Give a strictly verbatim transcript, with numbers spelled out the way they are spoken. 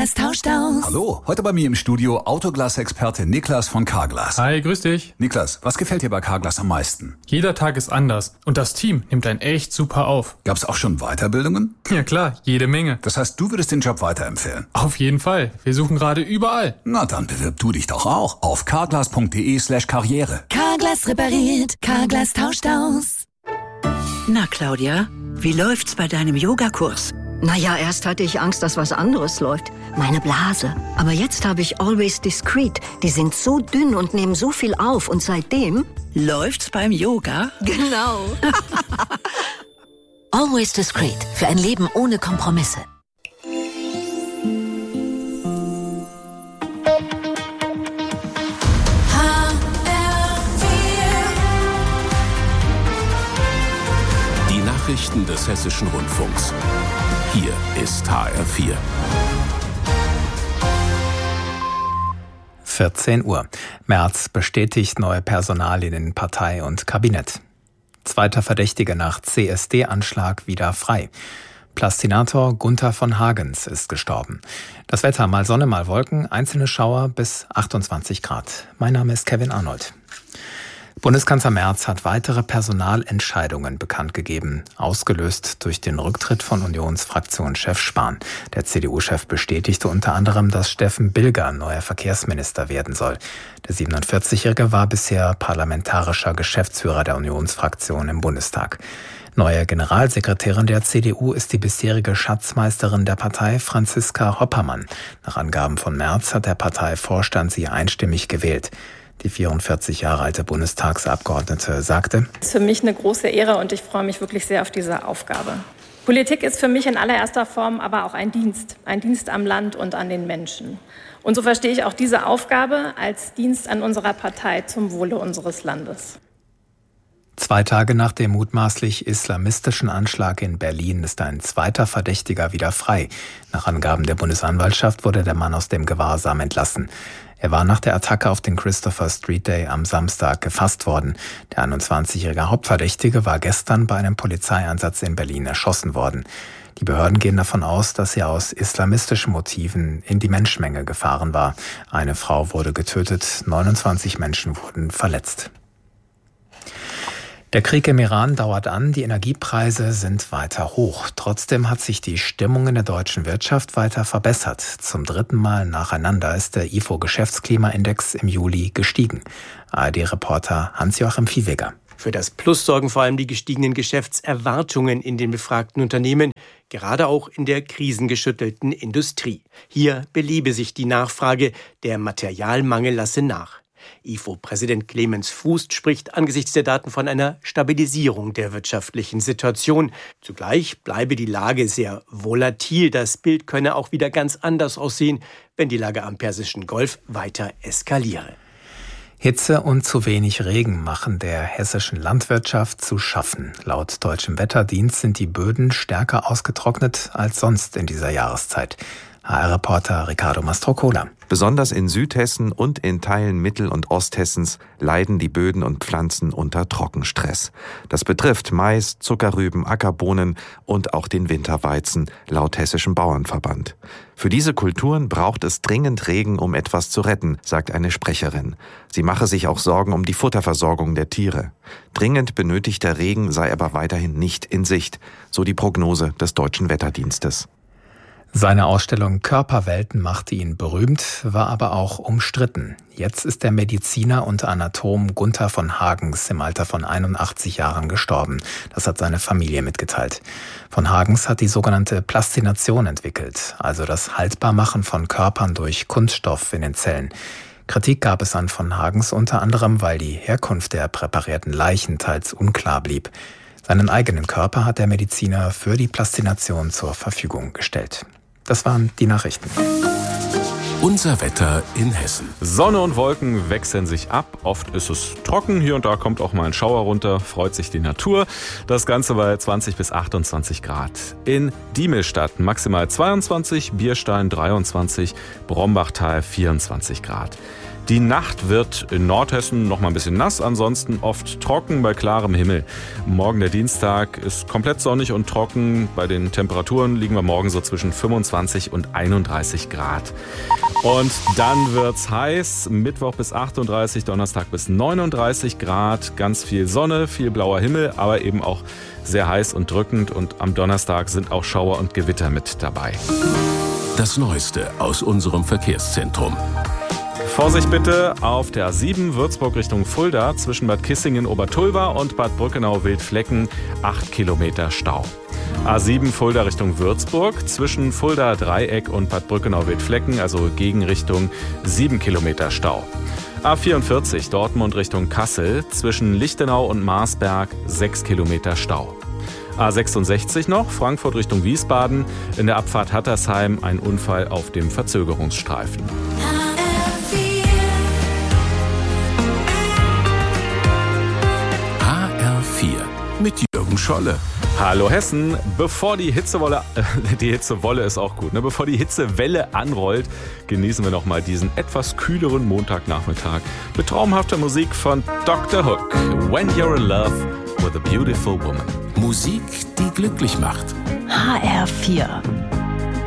Carglass tauscht aus. Hallo, heute bei mir im Studio Autoglas-Experte Niklas von Carglass. Hi, grüß dich. Niklas, was gefällt dir bei Carglass am meisten? Jeder Tag ist anders und das Team nimmt einen echt super auf. Gab's auch schon Weiterbildungen? Ja klar, jede Menge. Das heißt, du würdest den Job weiterempfehlen? Auf jeden Fall. Wir suchen gerade überall. Na dann bewirb du dich doch auch auf carglass.de slash karriere. Carglass repariert, Carglass tauscht aus. Na Claudia, wie läuft's bei deinem Yogakurs? Naja, erst hatte ich Angst, dass was anderes läuft. Meine Blase. Aber jetzt habe ich Always Discreet. Die sind so dünn und nehmen so viel auf. Und seitdem... Läuft's beim Yoga? Genau. Always Discreet. Für ein Leben ohne Kompromisse. Die Nachrichten des Hessischen Rundfunks. Hier ist H R vier. vierzehn Uhr. Merz bestätigt neue Personalien in Partei und Kabinett. Zweiter Verdächtiger nach C S D-Anschlag wieder frei. Plastinator Gunther von Hagens ist gestorben. Das Wetter, mal Sonne, mal Wolken, einzelne Schauer bis achtundzwanzig Grad. Mein Name ist Kevin Arnold. Bundeskanzler Merz hat weitere Personalentscheidungen bekannt gegeben, ausgelöst durch den Rücktritt von Unionsfraktionschef Spahn. Der C D U-Chef bestätigte unter anderem, dass Steffen Bilger neuer Verkehrsminister werden soll. Der siebenundvierzigjährige war bisher parlamentarischer Geschäftsführer der Unionsfraktion im Bundestag. Neue Generalsekretärin der C D U ist die bisherige Schatzmeisterin der Partei, Franziska Hoppermann. Nach Angaben von Merz hat der Parteivorstand sie einstimmig gewählt. Die vierundvierzig Jahre alte Bundestagsabgeordnete sagte: Es ist für mich eine große Ehre und ich freue mich wirklich sehr auf diese Aufgabe. Politik ist für mich in allererster Form aber auch ein Dienst, ein Dienst am Land und an den Menschen. Und so verstehe ich auch diese Aufgabe als Dienst an unserer Partei zum Wohle unseres Landes. Zwei Tage nach dem mutmaßlich islamistischen Anschlag in Berlin ist ein zweiter Verdächtiger wieder frei. Nach Angaben der Bundesanwaltschaft wurde der Mann aus dem Gewahrsam entlassen. Er war nach der Attacke auf den Christopher Street Day am Samstag gefasst worden. Der einundzwanzigjährige Hauptverdächtige war gestern bei einem Polizeieinsatz in Berlin erschossen worden. Die Behörden gehen davon aus, dass er aus islamistischen Motiven in die Menschenmenge gefahren war. Eine Frau wurde getötet, neunundzwanzig Menschen wurden verletzt. Der Krieg im Iran dauert an, die Energiepreise sind weiter hoch. Trotzdem hat sich die Stimmung in der deutschen Wirtschaft weiter verbessert. Zum dritten Mal nacheinander ist der I F O-Geschäftsklimaindex im Juli gestiegen. A R D-Reporter Hans-Joachim Viehweger. Für das Plus sorgen vor allem die gestiegenen Geschäftserwartungen in den befragten Unternehmen, gerade auch in der krisengeschüttelten Industrie. Hier belebe sich die Nachfrage, der Materialmangel lasse nach. I F O-Präsident Clemens Fuß spricht angesichts der Daten von einer Stabilisierung der wirtschaftlichen Situation. Zugleich bleibe die Lage sehr volatil. Das Bild könne auch wieder ganz anders aussehen, wenn die Lage am Persischen Golf weiter eskaliere. Hitze und zu wenig Regen machen der hessischen Landwirtschaft zu schaffen. Laut Deutschem Wetterdienst sind die Böden stärker ausgetrocknet als sonst in dieser Jahreszeit. H R-Reporter Ricardo Mastrocola. Besonders in Südhessen und in Teilen Mittel- und Osthessens leiden die Böden und Pflanzen unter Trockenstress. Das betrifft Mais, Zuckerrüben, Ackerbohnen und auch den Winterweizen, laut Hessischem Bauernverband. Für diese Kulturen braucht es dringend Regen, um etwas zu retten, sagt eine Sprecherin. Sie mache sich auch Sorgen um die Futterversorgung der Tiere. Dringend benötigter Regen sei aber weiterhin nicht in Sicht, so die Prognose des Deutschen Wetterdienstes. Seine Ausstellung Körperwelten machte ihn berühmt, war aber auch umstritten. Jetzt ist der Mediziner und Anatom Gunther von Hagens im Alter von einundachtzig Jahren gestorben. Das hat seine Familie mitgeteilt. Von Hagens hat die sogenannte Plastination entwickelt, also das Haltbarmachen von Körpern durch Kunststoff in den Zellen. Kritik gab es an von Hagens unter anderem, weil die Herkunft der präparierten Leichen teils unklar blieb. Seinen eigenen Körper hat der Mediziner für die Plastination zur Verfügung gestellt. Das waren die Nachrichten. Unser Wetter in Hessen. Sonne und Wolken wechseln sich ab. Oft ist es trocken. Hier und da kommt auch mal ein Schauer runter. Freut sich die Natur. Das Ganze bei zwanzig bis achtundzwanzig Grad. In Diemelstadt maximal zweiundzwanzig, Bierstein dreiundzwanzig, Brombachtal vierundzwanzig Grad. Die Nacht wird in Nordhessen noch mal ein bisschen nass, ansonsten oft trocken bei klarem Himmel. Morgen der Dienstag ist komplett sonnig und trocken. Bei den Temperaturen liegen wir morgen so zwischen fünfundzwanzig und einunddreißig Grad. Und dann wird's heiß, Mittwoch bis achtunddreißig, Donnerstag bis neununddreißig Grad. Ganz viel Sonne, viel blauer Himmel, aber eben auch sehr heiß und drückend. Und am Donnerstag sind auch Schauer und Gewitter mit dabei. Das Neueste aus unserem Verkehrszentrum. Vorsicht bitte auf der A sieben Würzburg Richtung Fulda zwischen Bad Kissingen-Obertulba und Bad Brückenau-Wildflecken acht Kilometer Stau. A sieben Fulda Richtung Würzburg zwischen Fulda Dreieck und Bad Brückenau-Wildflecken, also Gegenrichtung sieben Kilometer Stau. A vierundvierzig Dortmund Richtung Kassel zwischen Lichtenau und Marsberg sechs Kilometer Stau. A sechsundsechzig noch, Frankfurt Richtung Wiesbaden, in der Abfahrt Hattersheim ein Unfall auf dem Verzögerungsstreifen. H R vier mit Jürgen Scholle. Hallo Hessen, bevor die Hitzewolle, äh, die Hitzewolle ist auch gut, ne? Bevor die Hitzewelle anrollt, genießen wir noch mal diesen etwas kühleren Montagnachmittag mit traumhafter Musik von Doktor Hook. When You're in Love with a Beautiful Woman. Musik, die glücklich macht. H R vier.